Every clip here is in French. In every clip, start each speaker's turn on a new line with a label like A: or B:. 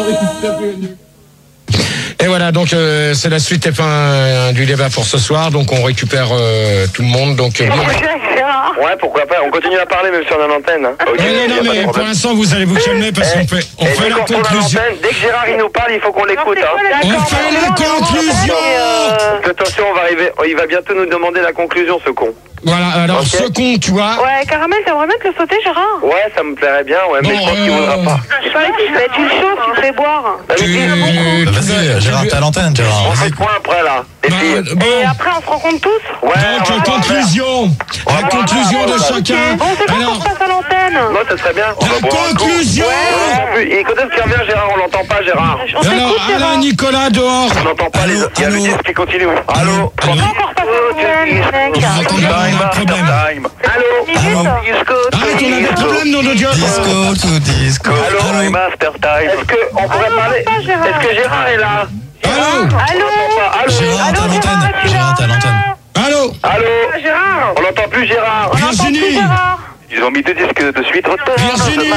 A: Et voilà, donc c'est la suite et fin du débat pour ce soir. Donc on récupère tout le monde. Donc
B: ouais, pourquoi pas. On continue à parler même si on a l'antenne. Hein. Okay,
A: non, mais pour l'instant vous allez vous calmer parce qu'on fait la conclusion.
B: Dès que Gérard il nous parle, il faut qu'on l'écoute.
A: On fait la conclusion.
B: Attention, il va bientôt nous demander la conclusion, ce con.
A: Voilà, alors ce con, tu vois.
C: Ouais, Caramel, t'aimerais bien te le sauter, Gérard?
B: Ouais, ça me plairait bien, ouais, mais je pense qu'il voudra pas.
C: Je parie qu'il fait une chose, tu le fais boire.
D: Vas-y, Gérard, t'as l'antenne, Gérard.
B: On fait quoi après, là?
C: Et après, on se rencontre tous?
B: Ouais.
A: Donc, conclusion. La conclusion de chacun.
C: Bon, c'est quand on se passe à l'antenne?
B: Non, ça serait bien.
A: La conclusion.
B: Et quand est-ce qu'il revient, Gérard? On l'entend pas, Gérard.
A: Alors, Alain Nicolas, dehors.
B: On n'entend pas les autres. Il y a le disque qui continue. Allô?
C: On va encore passer à l'antenne, mec.
A: On a un problème.
B: Allô? Disco.
A: Arrête, on a des problèmes dans nos jobs.
D: Disco to disco.
B: Allô? Master time. Est-ce qu'on pourrait parler? Est-ce que Gérard est là?
A: Allô?
D: Gérard, t'as l'antenne. Gérard, t'as l'antenne.
A: Allô?
B: Allô? Gérard? On n'entend plus Gérard.
A: Virginie.
B: Ils ont mis deux disques de suite.
A: Virginie.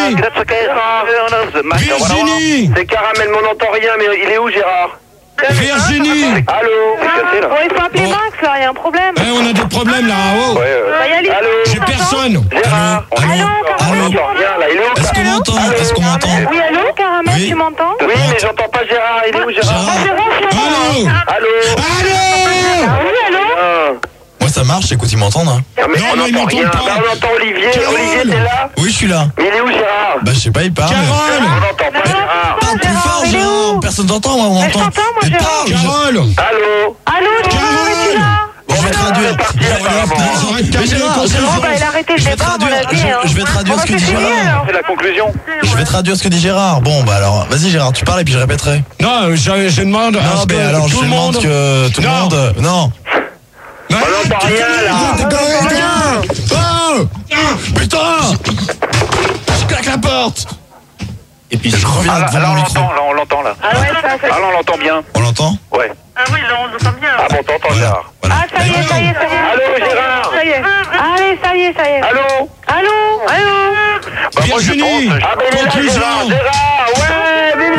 A: Virginie.
B: C'est Caramel, mais on n'entend rien. Mais il est où, Gérard?
A: Virginie.
B: Allô? C'est cassé, là.
C: Bon, il faut appeler Max, là, il y a un problème.
A: On a des problèmes là. Oh.
B: Allô?
A: J'ai personne.
B: Gérard?
C: Allô,
B: On
C: Caramel?
B: n'entend rien, là. Il est où?
D: Est-ce qu'on m'entend? Est-ce qu'on m'entend?
C: Oui, allô, Caramel, tu m'entends?
B: Oui, mais j'entends pas Gérard. Il est où, Gérard?
A: Allô?
B: Allô?
A: Allô?
C: Oui, allô?
D: Moi, ça marche, écoute, ils m'entendent, hein.
B: Mais
A: Non,
B: on
A: mais ils
B: n'entend rien.
A: m'entendent pas.
B: Là, on entend Olivier.
A: Carole.
B: Olivier, t'es là?
D: Oui, je suis là.
B: Mais il est où, Gérard?
D: Bah, je sais pas, il parle.
A: Carole.
B: On n'entend pas Gérard.
D: Parle plus fort,
C: il est
D: Gérard.
C: où?
D: Personne t'entend, moi, on
C: Mais je
D: entend.
C: t'entends, moi,
D: Mais
C: Gérard.
D: parle,
A: Carole.
B: Allô?
C: Allô, Gérard, es-tu là?
D: Je vais traduire.
A: J'aurais terminé les
C: Bon,
A: conclusions.
C: bah, il a arrêté le
D: Je vais
C: débat, à mon
D: traduire,
C: avis, hein.
D: je vais traduire ce que dit Gérard.
B: C'est la conclusion.
D: Je vais traduire ce que dit Gérard. Bon, bah alors, vas-y Gérard, tu parles et puis je répéterai.
A: Non, je demande à
D: Non,
A: ce
D: mais
A: que
D: alors, je
A: tout le
D: demande
A: monde.
D: que tout le
A: Non.
D: monde. Non.
A: On
B: n'entend rien, là.
D: Oh putain. Je claque la porte. Et puis je reviens devant
B: Là,
D: mon
B: on
D: micro.
B: l'entend, là, on l'entend, là.
C: Ah ouais, ça,
B: Ah, là, on l'entend bien.
D: On l'entend?
B: Ouais.
C: Ah oui, là, on l'entend bien.
B: Ah bon, t'entends, Gérard.
D: Voilà.
C: Ah, ça y est, ça y est, ça y est.
B: Allô, Gérard?
C: Ça y est. Allez, ça y est, ça y est.
B: Allô?
C: Allô? Allô?
B: Bah, moi, je
A: Virginie.
B: pense. Ah, mais il est là,
A: Conclusion.
B: Gérard. Gérard, ouais, vive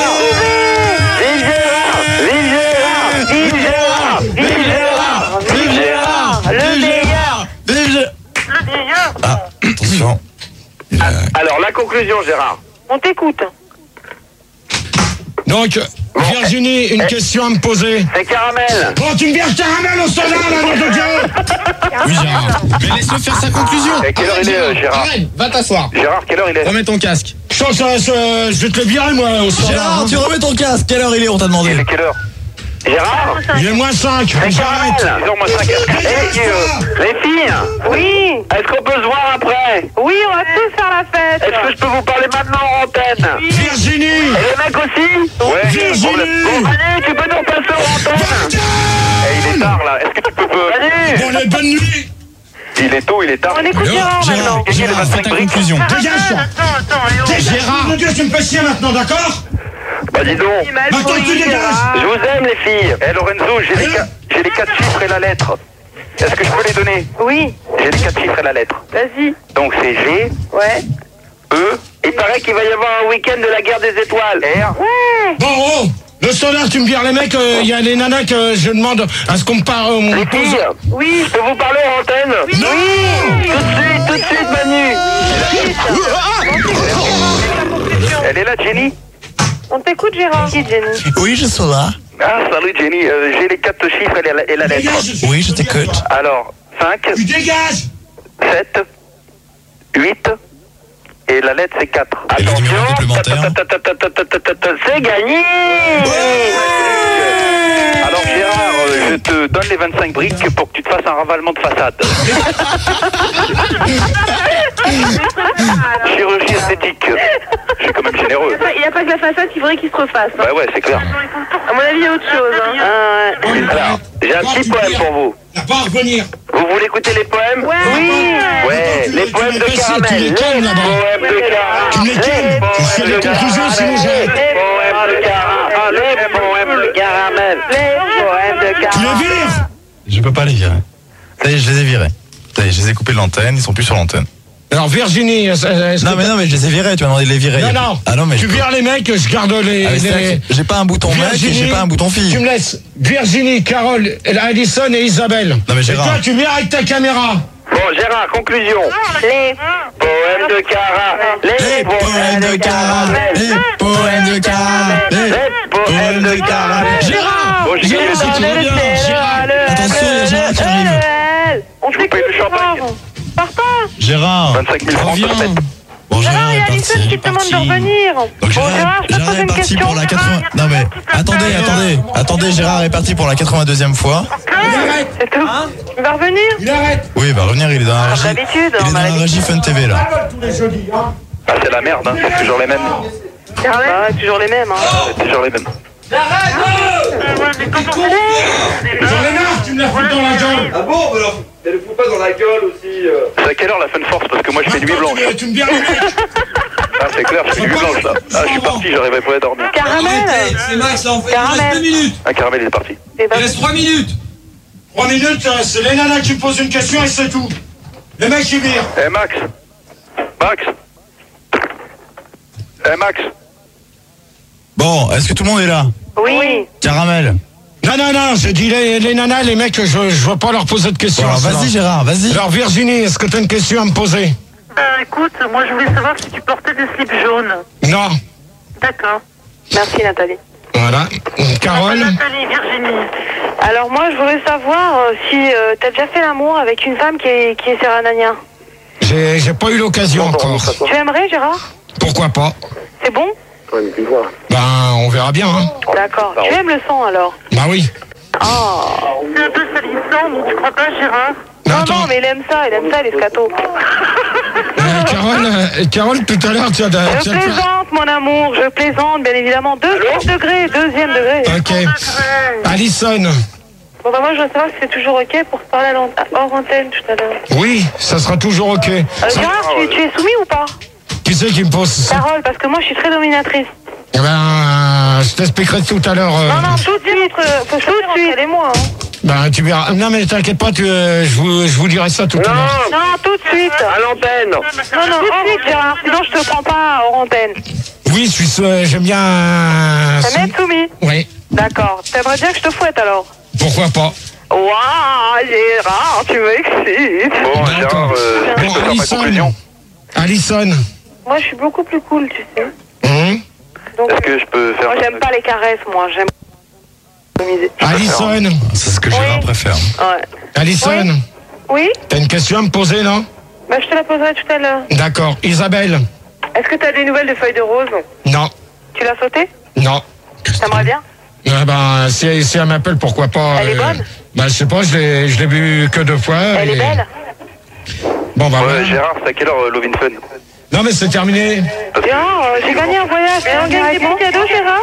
B: Gérard. Vive Gérard. Vive Gérard. Vive Gérard. Vive Gérard.
C: Le meilleur.
D: Le meilleur. Ah, attention.
B: Alors, la conclusion, Gérard.
C: On t'écoute.
A: Donc, Virginie, une question à me poser.
B: C'est Caramel.
A: Oh, tu me vires Caramel au soda, là, nom de Dieu.
D: Oui, Gérard. Mais laisse-le faire sa conclusion.
B: Et quelle heure il est, Gérard?
A: Arrête, va t'asseoir.
B: Gérard, quelle heure il est?
D: Remets ton casque.
A: Je vais te le virer, moi, au soda.
D: Gérard, tu remets ton casque. Quelle heure il est, on t'a demandé?
B: Il est quelle heure? Gérard?
A: Il est moins 5.
B: C'est Caramel.
A: J'arrête.
B: Ils ont moins 5. Les filles,
C: Oui.
B: est-ce qu'on peut se voir après?
C: Oui, on va tous faire la fête.
B: Est-ce que je peux vous parler maintenant en antenne?
A: Virginie.
B: Et les mecs aussi? Ouais.
A: Virginie.
B: Bon, Manu, tu peux nous repasser en antenne? Il est tard là, est-ce que tu peux... Manu!
A: Bon, allez, bonne nuit.
B: Il est tôt, il est tard.
C: On écoute Gérard maintenant.
D: Gérard, fais ta conclusion.
A: Dégage. Gérard. Mon Dieu, tu me fais chier maintenant, d'accord?
B: Bah dis donc.
A: Maintenant, tu dégages.
B: Je vous aime les filles. Eh Lorenzo, j'ai les 4 chiffres et la lettre. Est-ce que je peux les donner?
C: Oui.
B: J'ai les 4 chiffres et la lettre.
C: Vas-y.
B: Donc c'est G,
C: Ouais.
B: E. Il paraît qu'il va y avoir un week-end de la guerre des étoiles. R.
C: Ouais.
A: Bon, oh, le standard, tu me vires les mecs, il y a les nanas que je demande à ce qu'on me parle.
B: Les filles,
C: Oui.
B: je peux vous parler en antenne?
A: Non.
B: Tout de suite, Manu. Elle est là, Jenny?
C: On t'écoute Gérard. Qui Jenny?
D: Oui, je suis là.
B: Ah, salut Jenny, j'ai les 4 chiffres et la lettre.
D: Oui, je t'écoute.
B: Alors, 5,
A: Tu dégages.
B: 7, 8, et la lettre c'est 4.
D: Et le numéro complémentaire?
B: C'est gagné. Alors Gérard, je te donne les 25 briques pour que tu te fasses un ravalement de façade. Chirurgie esthétique. Je suis quand même généreux.
C: Il n'y a pas que la façade qu'il faudrait qu'il se refasse. Hein.
B: Ouais, c'est clair.
C: À mon avis, il y a autre chose. Hein.
B: Alors, j'ai un petit poème pour vous.
A: N'a pas à revenir.
B: Vous voulez écouter les poèmes?
C: Oui.
B: Ouais, les poèmes de Caramel.
A: Tu les calmes là-bas.
B: Poèmes de Caramel.
A: Tu me les calmes. Je fais les conclusions, sinon j'arrête.
B: Les poèmes de Caramel. Les poèmes de Caramel. Les poèmes de
A: Tu les
B: Caramel.
A: vires.
D: Je peux pas les virer. Ça y est, je les ai virés. Ça y est, je les ai coupés de l'antenne, ils sont plus sur l'antenne.
A: Alors Virginie,
D: Non mais je les ai virés, tu m'as demandé de les virer.
A: Non.
D: Ah non mais
A: tu vires les mecs, je garde les.
D: J'ai pas un bouton mec et j'ai pas un bouton fille.
A: Tu me laisses Virginie, Carole, Alison et Isabelle.
D: Non mais Gérard.
A: Et toi, tu viens avec ta caméra.
B: Bon, Gérard, conclusion.
C: Les
B: Poèmes de Cara.
D: Les poèmes de Cara. Les poèmes de Cara.
B: Les poèmes de Cara.
A: Gérard.
B: Bon, j'ai gagné le
A: Gérard,
B: titre.
A: c'est trop bien. Gérard.
D: Attention, il y a Gérard qui arrive.
C: On
B: Je vous paye le champagne.
C: Pars pas.
D: Gérard.
B: 25 000 francs par tête.
D: Bon,
C: Gérard, il y a
D: est
C: Alison qui te demande de revenir.
D: Donc
C: Bon, Gérard, je peux te
D: Gérard
C: poser
D: est
C: une
D: parti
C: question.
D: pour la 80. Non mais attendez, Gérard est parti pour la 82e fois.
C: C'est tout. Tu vas revenir?
A: Il arrête.
D: Oui, il va revenir, il est dans la régie.
C: d'habitude,
D: Il est
C: on
D: dans
C: a
D: la régie Fun TV là.
A: Tous les jeudis, hein.
B: Ah, c'est la merde, hein. C'est toujours les mêmes.
C: Ouais, toujours les mêmes. Hein.
B: C'est toujours les mêmes.
A: J'en ai marre, tu me la fous dans la gueule.
E: Ah bon, mais alors, elle le fout pas dans la gueule aussi.
B: C'est à quelle heure la Fun Force? Parce que moi je fais nuit blanche.
A: Tu me vires les mecs.
B: Ah, c'est clair, je fais nuit blanche là. Ah, je suis parti, j'arriverai pas à dormir.
C: Caramel.
E: C'est Max, là, on fait. Il
C: Caramel.
E: reste 2 minutes.
B: Ah, Caramel, il est parti.
C: Eh ben,
E: Il reste 3 minutes.
A: 3 minutes, c'est les nanas qui me posent une question et c'est tout. Les mecs, ils virent.
B: Eh, Max. Max. Eh, Max.
D: Bon, est-ce que tout le monde est là?
C: Oui.
D: Caramel.
A: Non, j'ai dit les nanas, les mecs, je veux pas leur poser de questions.
D: Bon, alors, vas-y Gérard, vas-y.
A: Alors Virginie, est-ce que tu as une question à me poser?
F: Écoute, moi je voulais savoir si tu portais des slips jaunes.
A: Non.
F: D'accord.
C: Merci Nathalie.
A: Voilà. Carole?
F: Nathalie, Virginie.
C: Alors moi je voudrais savoir si t'as déjà fait l'amour avec une femme qui est séranania.
A: J'ai pas eu l'occasion encore.
C: Tu aimerais Gérard?
A: Pourquoi pas?
C: C'est bon?
A: Ben, on verra bien, hein.
C: D'accord. Tu aimes le sang alors?
A: Bah oui.
C: Oh.
F: C'est un peu salissant, non, tu crois pas, Gérard?
C: Non,
A: Attends,
C: mais il aime ça, les scatos.
A: Carole, tout à l'heure, tu as...
C: Je plaisante, mon amour, je plaisante, bien évidemment. Deuxième degré.
A: Ok. Alison.
C: Bon, bah, moi, je veux savoir si c'est toujours OK pour se parler hors antenne tout à l'heure.
A: Oui, ça sera toujours ok.
C: Gérard, tu es soumis ou pas?
A: Qui c'est qui me pose ça?
C: Carole, parce que moi, je suis très dominatrice.
A: Eh ben, je t'expliquerai tout à l'heure.
C: Non, tout de suite, tout de suite, et moi. Hein.
A: Ben, tu verras. Non, mais t'inquiète pas, je vous dirai ça tout à l'heure.
C: Non, tout de suite.
B: À l'antenne.
C: Non, tout de suite, Gérard, sinon je te prends pas hors antenne.
A: Oui, j'aime bien...
C: Ça m'aide soumis?
A: Oui.
C: D'accord. T'aimerais bien que je te fouette alors?
A: Pourquoi pas?
C: Waouh, Gérard, tu m'excites.
B: Bon, Gérard, je peux faire ma conclusion.
A: Alison.
C: Moi, je suis beaucoup plus cool, tu sais. Donc,
B: Est-ce que je peux faire...
C: moi, j'aime pas les caresses, moi. J'aime...
A: Alison.
D: C'est ce que Gérard préfère.
C: Ouais.
A: Alison.
C: Oui?
A: T'as une question à me poser, non?
C: Bah, je te la poserai tout à l'heure.
A: D'accord. Isabelle.
C: Est-ce que t'as des nouvelles de Feuille de Rose?
A: Non.
C: Tu l'as sauté?
A: Non.
C: T'aimerais bien?
A: Ben, si elle m'appelle, pourquoi pas.
C: Elle est bonne?
A: Ben, je sais pas, je l'ai vue que 2 fois.
C: Elle est belle?
A: Bon, bah,
B: Ouais, Gérard, c'est à quelle heure Lovin Fun?
A: non, mais c'est terminé.
C: Gérard, j'ai gagné un voyage. On gagne des bons cadeaux, Gérard?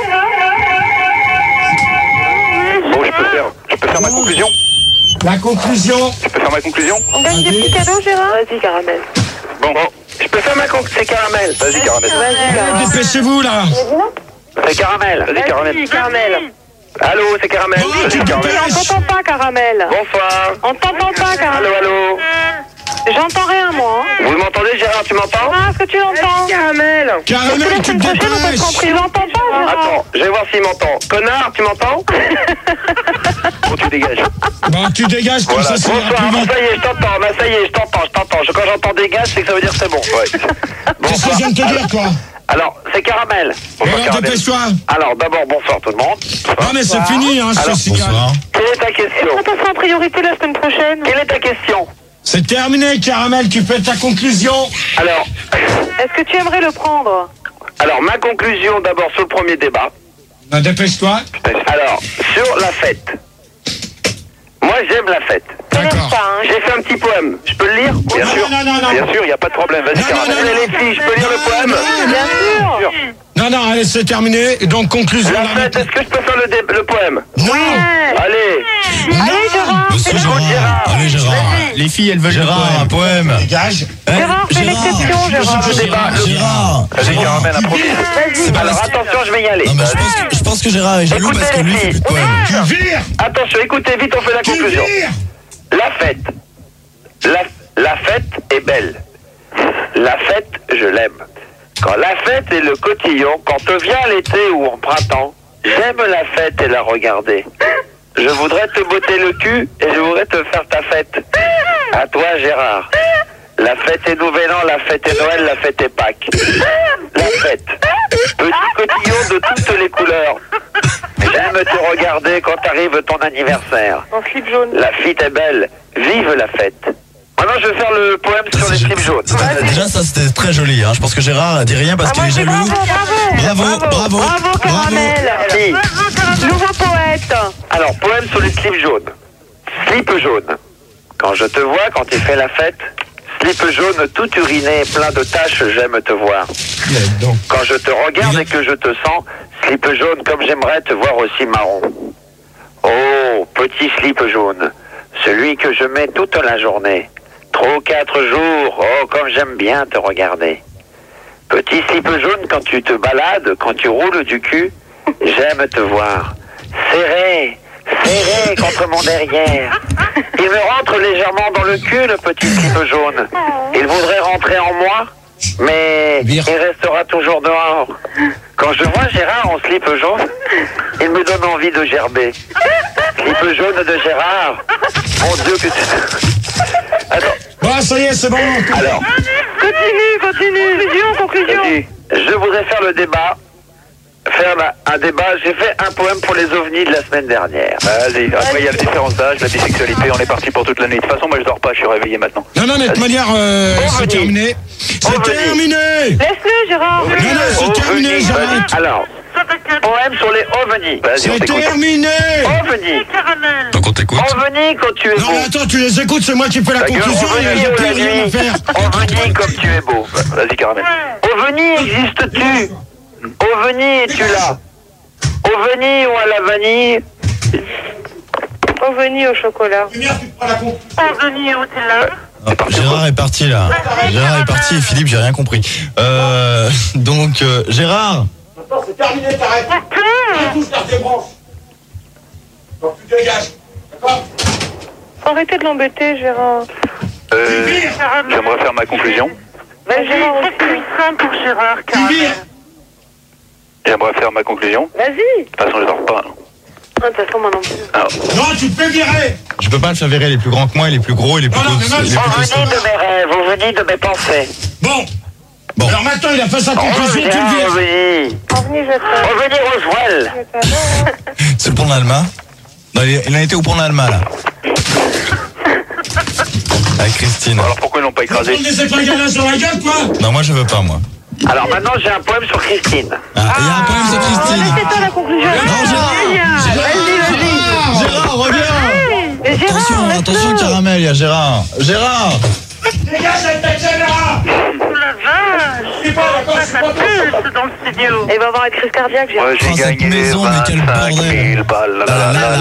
B: Bon, je peux faire ma conclusion.
A: La conclusion.
B: Je peux faire ma conclusion?
C: On gagne des petits cadeaux, Gérard? Vas-y, Caramel.
B: Bon, je peux faire ma conclusion. C'est Caramel. Vas-y, Caramel.
C: Vas-y, Caramel.
A: Dépêchez-vous, là.
B: C'est Caramel. Vas-y, Caramel.
C: Vas-y, Caramel.
B: Allô, c'est Caramel.
A: Oh,
B: Vas-y,
A: tu
B: Caramel.
C: On t'entend pas, Caramel.
B: Bonsoir.
C: On t'entend pas, Caramel.
B: Allô.
C: J'entends rien, moi. Hein.
B: Vous m'entendez, Gérard? Tu m'entends?
C: Ah, est-ce que tu l'entends? Caramel.
A: Caramel, tu te dépêches.
C: Tu l'entends pas, Gérard?
B: Attends, je vais voir s'il m'entend. Connard, tu m'entends? Bon, tu dégages.
A: Bon, tu dégages comme
B: Voilà.
A: ça, c'est
B: Bonsoir,
A: plus vite.
B: ça y est, je t'entends. Bah, ça y est, je t'entends. Quand j'entends dégage, c'est que ça veut dire que c'est bon. Ouais.
A: Qu'est-ce que je viens de te dire, toi?
B: Alors, c'est Caramel. Bonsoir,
A: Alors,
B: Caramel.
A: dépêche-toi.
B: Alors, d'abord, bonsoir tout le monde.
A: Non, mais c'est fini, hein, je te
B: Alors,
A: signale.
D: Bonsoir.
B: Quelle est ta question?
C: On passe en priorité la semaine prochaine.
B: Quelle est ta question?
A: C'est terminé, Caramel, tu fais ta conclusion.
B: Alors,
C: Est-ce que tu aimerais le prendre?
B: ma conclusion d'abord sur le premier débat.
A: Ben, dépêche-toi.
B: Alors, sur la fête. Moi, j'aime la fête.
A: D'accord.
B: J'ai fait un petit poème. Je peux le lire? Bien
A: Non,
B: sûr.
A: non, non, non.
B: Bien sûr, il n'y a pas de problème. Vas-y,
A: Non, non,
B: Caramel.
A: non, non.
B: Les filles, je peux lire le poème?
C: Bien sûr.
A: Non, non, allez, c'est terminé. Donc, conclusion.
B: La
A: là,
B: fête, est-ce que je peux faire le poème?
A: Non.
B: Allez.
C: Allez, Gérard.
D: Monsieur
B: Écoute,
D: Gérard.
B: Gérard.
D: Allez Gérard.
E: Les filles, elles veulent
D: Gérard, un poème.
A: Dégage.
C: Gérard, fais l'exception, Gérard.
D: Gérard.
B: Vas-y, Caramel, improvise.
C: Vas-y.
D: pas
B: Alors,
D: parce
B: attention, je vais y aller.
D: Non mais je pense que Gérard est jaloux
B: Écoutez,
D: parce que lui
B: les
D: fait plus de
B: filles.
D: poème.
A: Tu vires.
B: Attention, écoutez vite, on fait la
A: Tu
B: conclusion.
A: vires.
B: La fête. La fête est belle. La fête, je l'aime. Quand la fête est le cotillon, quand vient l'été ou en printemps, j'aime la fête et la regarder. Je voudrais te botter le cul et je voudrais te faire ta fête. À toi, Gérard. La fête est Nouvel An, la fête est Noël, la fête est Pâques. La fête. Petit cotillon de toutes les couleurs. J'aime te regarder quand arrive ton anniversaire.
C: En slip jaune.
B: La fête est belle. Vive la fête. Maintenant, je vais faire le poème sur les slips jaunes.
D: Déjà, ça c'était très joli. Hein. Je pense que Gérard dit rien parce qu'il est jaloux. Bravo.
C: Caramel.
B: Merci.
C: Nouveau poète.
B: Alors, poème sur les slips jaunes. Slip jaune. Quand je te vois, quand tu fais la fête, slip jaune tout uriné, plein de taches, j'aime te voir. Quand je te regarde et que je te sens, slip jaune comme j'aimerais te voir aussi marron. Oh, petit slip jaune, celui que je mets toute la journée. 3 ou 4 jours, oh, comme j'aime bien te regarder. Petit slip jaune, quand tu te balades, quand tu roules du cul, j'aime te voir. Serré contre mon derrière. Il me rentre légèrement dans le cul, le petit slip jaune. Il voudrait rentrer en moi, mais il restera toujours dehors. Quand je vois Gérard en slip jaune, il me donne envie de gerber. Slip jaune de Gérard. Mon Dieu, que tu... Attends.
A: Bon, ça y est, c'est bon.
B: Alors.
C: Continue. Conclusion.
B: Je voudrais faire le débat. Un débat, j'ai fait un poème pour les ovnis de la semaine dernière.
E: Vas-y, après il y a la différence d'âge, la bisexualité, on est parti pour toute l'année. De toute façon, moi je dors pas, je suis réveillé maintenant.
A: Non, mais de toute manière, c'est terminé. C'est terminé.
C: Laisse-le, Gérard.
A: Non, c'est terminé, j'arrête.
B: Alors, poème sur les ovnis.
E: Vas-y, on
A: C'est
E: t'écoute.
A: terminé.
B: OVNI.
D: Donc on t'écoute.
B: OVNI quand tu es
A: Non,
B: beau.
A: mais attends, tu les écoutes, c'est moi qui fais la conclusion, il n'y a plus rien à faire.
B: OVNI comme tu es beau.
E: Vas-y, Caramel.
B: OVNI, existes-tu? OVNI, es-tu là? OVNI ou à la vanille?
C: OVNI au chocolat.
F: OVNI au là.
D: Gérard est parti là. Gérard est parti et Philippe, j'ai rien compris. Donc Gérard.
A: Attends, c'est terminé, t'arrêtes. Tu touches tes branches. Donc tu dégages, d'accord?
C: Arrêtez de l'embêter, Gérard.
E: J'aimerais faire ma conclusion.
C: Vas-y, Gérard aussi.
F: Simple pour Gérard, Caramel.
E: J'aimerais faire ma conclusion.
C: Vas-y.
E: De toute façon, je dors pas.
C: De toute façon, moi non plus.
E: Alors,
A: Non, tu te fais virer.
D: Je peux pas le faire virer, il est plus grand que moi, il est plus gros, il est plus
A: Voilà, mais
D: costaud.
A: même
D: il est plus
B: OVNI
D: costaud.
B: de mes rêves, OVNI de mes pensées.
A: Bon. Alors maintenant, il a fait sa conclusion, tu le vires.
B: OVNI.
C: OVNI, je t'aime.
B: OVNI Roswell.
C: Je t'aime.
D: C'est le pont d'Alma. Non, il a été au pont d'Alma là. Avec Christine.
E: alors pourquoi ils l'ont pas
A: Tu vas
E: écrasé?
A: prendre des épingles sur la gueule, quoi.
D: Non, moi je veux pas moi.
B: Alors maintenant, j'ai un poème sur Christine.
D: Ah, il y a un problème sur Christine.
C: C'est toi la conclusion.
D: Non,
C: Vas-y.
D: Gérard, reviens.
C: Mais Gérard,
D: Attention Caramel, il y a Gérard. Gérard.
A: Dégage avec ta caméra.
F: Oh la vache.
A: C'est pas d'accord, c'est
F: Ça
A: pas
F: pulse dans le studio.
C: il va avoir une crise cardiaque, Gérard.
E: Moi j'ai
D: Oh, cette
E: gagné
D: maison, mais quel
E: 25
D: bordel.
E: 000 balles.
C: La la la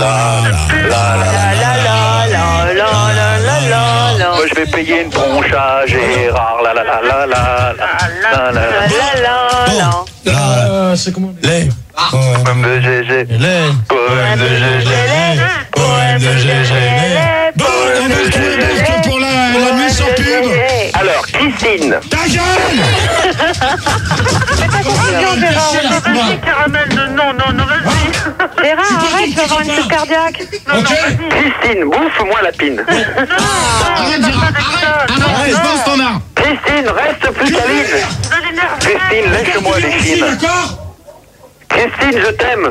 C: la.
E: Moi je vais payer une tronche à Gérard. La la la la la la la la.
D: Là,
A: C'est comment?
D: les.
E: Poème de GG.
D: Les.
E: Poème de GG.
D: Poème de GG.
A: Bon, on va se trouver Berthe pour la nuit sans pub.
B: Alors, Christine.
A: Ta gueule.
C: Conclusion, Gérard.
F: Vas-y, Caramel de non, vas-y.
C: Gérard, arrête, tu vas avoir une crise cardiaque.
A: Ok.
B: Christine, bouffe-moi la pine.
A: Arrête, Gérard, arrête, pose ton arme.
B: Christine, reste plus câline. Christine, lèche-moi les chines.
A: D'accord.
B: Christine, je t'aime.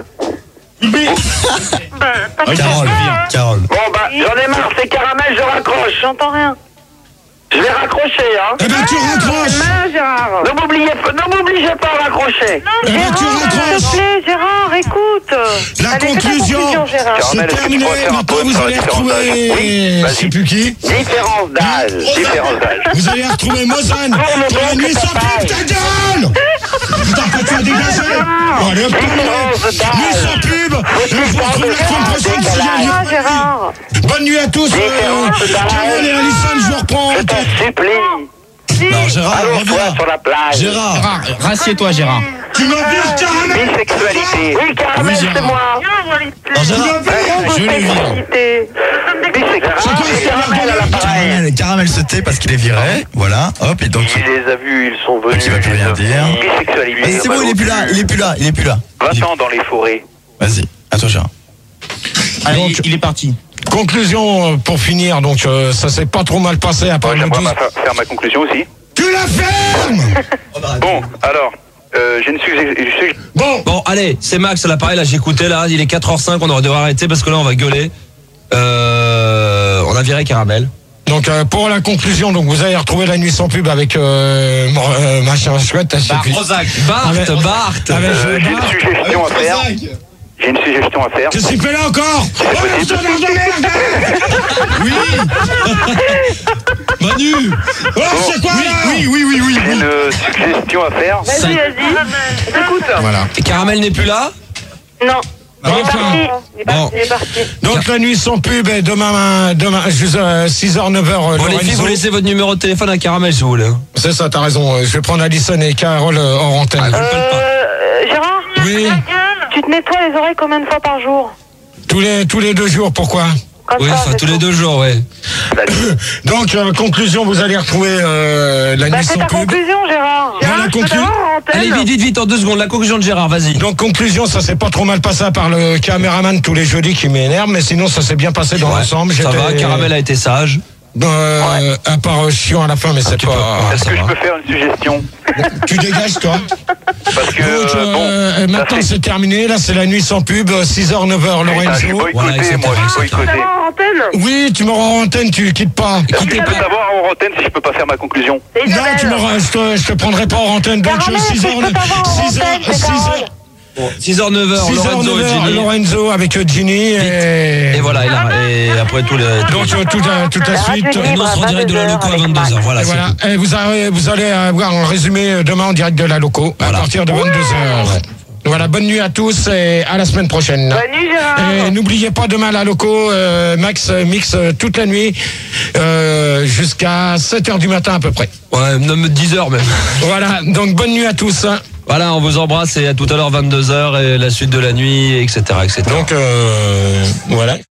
D: Carole, Carole.
B: Bon, bah, j'en ai marre, c'est Caramel, je raccroche.
C: J'entends rien.
B: Je vais raccrocher, hein.
A: Eh ben, tu raccroches.
C: Non, Gérard.
B: Ne m'obligez pas à raccrocher.
A: Eh ben, tu
C: S'il te
A: raccroches.
C: plaît, Gérard, écoute.
A: La
C: Allez, fais ta
A: conclusion.
C: Gérard.
A: C'est
E: Caramel, est-ce que tu
A: terminé.
E: pourrais faire un
A: Maintenant,
E: poème
A: vous
E: sur la
A: allez
E: différence d'âge?
A: retrouver.
E: Oui,
A: Je sais plus qui.
B: Différence d'âge.
E: Différence d'âge.
A: Vous allez retrouver Mozane pour la nuit sans pub, ta gueule. Putain, que tu as dégagé. Allez, hop, nuit sans pub. Et je vous retrouve la semaine prochaine si j'ai
C: Ah,
A: rien.
C: Gérard.
A: Bonne nuit à tous. Carole et Alison, je vous reprends.
B: Je t'en supplie.
D: Non, Gérard,
B: Allons-toi
D: reviens.
B: sur la plage.
D: Gérard.
G: Rassieds-toi, Gérard.
A: Tu me vires, Caramel.
B: Bisexualité.
C: Oui, Caramel,
D: Oui,
C: c'est moi.
D: Non, Gérard, je l'ai viré.
C: Bisexualité.
B: Caramel à l'appareil.
D: Caramel se tait parce qu'il est viré. Voilà, hop, et donc.
E: Il les a vus, ils sont venus.
D: Il va plus rien dire.
B: Bisexualité.
D: Vas-y, c'est bon, il est plus là.
E: Va-t'en dans les forêts.
D: Vas-y, à toi, Gérard.
G: Allez,
A: Donc-
G: il est parti.
A: Conclusion pour finir, donc ça s'est pas trop mal passé à part le
E: J'aimerais
A: 12.
E: faire ma conclusion aussi.
A: Tu la fermes.
E: Bon, alors, j'ai une suggestion.
A: Bon,
H: Bon, allez, c'est Max à l'appareil, là, j'écoutais, là, il est 4h05, on aurait dû arrêter parce que là, on va gueuler. On a viré Caramel.
A: donc pour la conclusion, donc vous allez retrouver la nuit sans pub avec machin chouette. je sais plus.
H: Bart.
A: Avec- Avec
E: J'ai une suggestion à faire. J'ai une suggestion à faire.
A: Qu'est-ce qu'il fait là encore? Oh, l'entonnoir de merde.
D: Oui Manu
A: Oh, c'est quoi là?
E: J'ai une suggestion à faire.
C: Vas-y. Écoute.
A: Voilà.
H: Et Caramel n'est plus là?
C: Non. Il est
A: Enfin.
C: parti.
H: Bon.
C: Il est parti.
A: Donc la nuit sans pub est demain juste 6h, 9h.
H: Bon, les filles, vous laissez votre numéro de téléphone à Caramel si vous voulez.
A: C'est ça, t'as raison. Je vais prendre Alison et Carole hors antenne.
C: Gérard,
A: Oui,
C: tu te nettoies les oreilles combien de fois par jour?
A: tous les 2 jours, pourquoi?
C: Comme
H: Oui,
C: ça,
H: enfin,
C: c'est
H: tous les
C: tout.
H: 2 jours, ouais.
A: Donc, conclusion, vous allez retrouver la
C: Bah,
A: nuit
C: c'est
A: sans
C: ta
A: pub.
C: conclusion, Gérard.
A: Voilà,
C: Gérard, je peux
A: conclu-
C: t'avoir en antenne?
H: Allez, vite, en 2 secondes, la conclusion de Gérard, vas-y.
A: Donc, conclusion, ça s'est pas trop mal passé à part le caméraman tous les jeudis qui m'énerve, mais sinon, ça s'est bien passé dans l'ensemble.
H: Ça va,
A: J'étais-
H: Caramel a été sage.
A: À part chiant à la fin, mais c'est pas...
E: Est-ce
H: ça
E: que je
H: va.
E: peux faire une suggestion?
A: Tu dégages, toi.
E: Parce que,
A: Donc, maintenant, c'est terminé. Là, c'est la nuit sans pub. 6h, 9h,
E: J'ai
A: Lorenzo.
E: boycotté,
H: Voilà,
E: moi, j'ai
C: Je peux
E: boycotté.
C: t'avoir en antenne?
A: Oui, tu m'auras en antenne, tu quittes pas.
E: Est-ce que je peux savoir en antenne si je peux pas faire ma conclusion?
C: C'est
A: Non,
C: Isabelle.
A: tu m'auras, je te prendrai pas en antenne. Donc,
C: Caramel, est-ce que
A: 6h,
C: je peux t'avoir en antenne? C'est Carole.
H: 6h, 9h,
A: 6h,
H: Lorenzo et
A: 9h,
H: Ginny.
A: Lorenzo avec Ginny.
H: Et voilà, et après tout le.
A: Donc, toute la suite.
C: Radio
H: Et nous, on sera en direct de la loco à 22h. Voilà,
A: Et
H: c'est
A: voilà.
H: tout.
A: Et vous allez avoir un résumé demain en direct de la loco à
H: Voilà.
A: partir de 22h. Voilà, bonne nuit à tous et à la semaine prochaine.
C: Bonne nuit, Gérard.
A: Et n'oubliez pas demain la loco, Max mix toute la nuit jusqu'à 7h du matin à peu près.
H: Ouais, 10h même.
A: Voilà, donc bonne nuit à tous.
H: Voilà, on vous embrasse et à tout à l'heure 22h et la suite de la nuit, etc. etc.
A: Donc voilà.